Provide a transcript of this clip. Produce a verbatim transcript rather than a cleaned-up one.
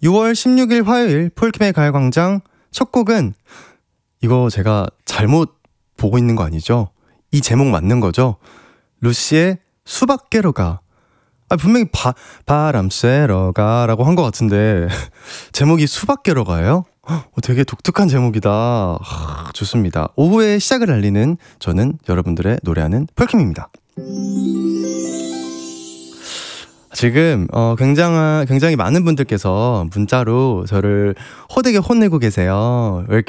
유월 십육일 화요일 폴킴의 가요광장 첫 곡은, 이거 제가 잘못 보고 있는 거 아니죠? 이 제목 맞는 거죠? 루시의 수박 깨러 가. 아, 분명히 바, 바람 쐬러 가라고 한 것 같은데 제목이 수박 깨러 가요? 어, 되게 독특한 제목이다. 하, 좋습니다. 오후의 시작을 알리는 저는 여러분들의 노래하는 폴킴입니다. 지금 어, 굉장히, 굉장히 많은 분들께서 문자로 저를 호되게 혼내고 계세요. 왜 이렇게